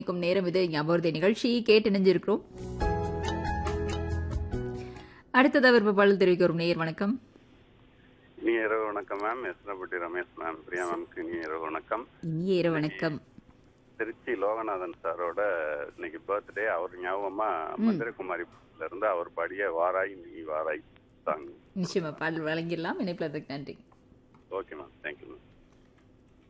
நேரம் இது ஞாபகம் நிகழ்ச்சி கேட்டு இணைஞ்சிருக்கிறோம். அடுத்ததாக விருப்பப்பாடல் தெரிவிக்க வரும் நேயர் வணக்கம். இனிய இரவு வணக்கம் மேம். எஸ்னப்பட்டி ரமேஷ் மேம். பிரியா மேம்க்கு இனிய இரவு வணக்கம். இனிய இரவு வணக்கம். திருச்சி லோகநாதன் சாரோட இன்னைக்கு பர்த்டே. அவர் ஞாபகமா மந்திரகுமாரி இருந்து அவர் பாடிய வாராய் நீ வாராய் சாங். நிச்சயமா பாடல் வழங்கிடலாம். இணைப்பில் நன்றி. Okay ma'am. Thank you ma'am.